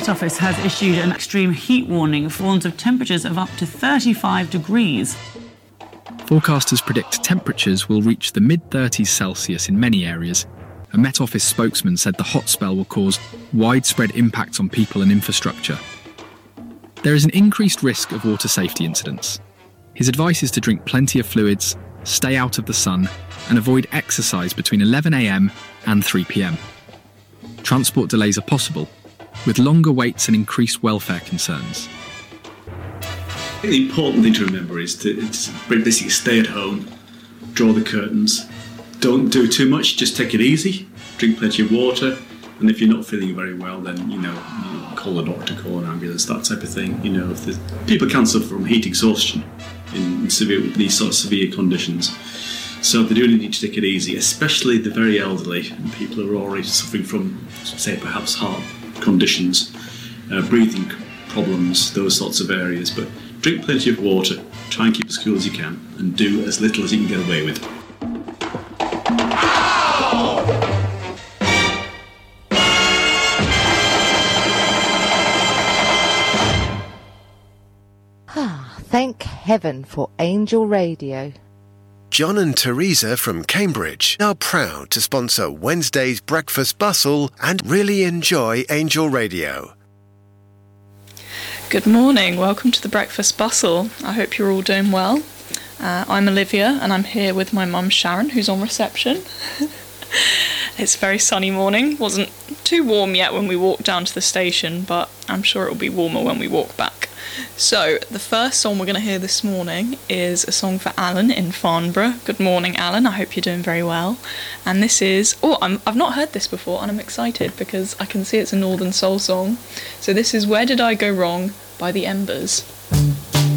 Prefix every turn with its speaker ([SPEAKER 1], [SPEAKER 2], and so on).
[SPEAKER 1] Met Office has issued an extreme heat warning, warns of temperatures of up to 35 degrees.
[SPEAKER 2] Forecasters predict temperatures will reach the mid-30s Celsius in many areas. A Met Office spokesman said the hot spell will cause widespread impacts on people and infrastructure. There is an increased risk of water safety incidents. His advice is to drink plenty of fluids, stay out of the sun, and avoid exercise between 11 a.m. and 3 p.m. Transport delays are possible, with longer waits and increased welfare concerns.
[SPEAKER 3] I think the important thing to remember is to basically stay at home, draw the curtains, don't do too much, just take it easy, drink plenty of water, and if you're not feeling very well, then, you call a doctor, call an ambulance, that type of thing. People can suffer from heat exhaustion in these sort of severe conditions. So they do need to take it easy, especially the very elderly and people who are already suffering from, say, perhaps heart conditions, breathing problems, those sorts of areas. But drink plenty of water, try and keep as cool as you can, and do as little as you can get away with.
[SPEAKER 4] Thank heaven for Angel Radio.
[SPEAKER 5] John and Teresa from Cambridge are proud to sponsor Wednesday's Breakfast Bustle and really enjoy Angel Radio.
[SPEAKER 6] Good morning, welcome to the Breakfast Bustle. I hope you're all doing well. I'm Olivia and I'm here with my mum Sharon, who's on reception. It's a very sunny morning. Wasn't too warm yet when we walked down to the station, but I'm sure it'll be warmer when we walk back. So, the first song we're going to hear this morning is a song for Alan in Farnborough. Good morning, Alan. I hope you're doing very well. And this is... I've not heard this before, and I'm excited because I can see it's a Northern Soul song. So this is Where Did I Go Wrong by The Embers.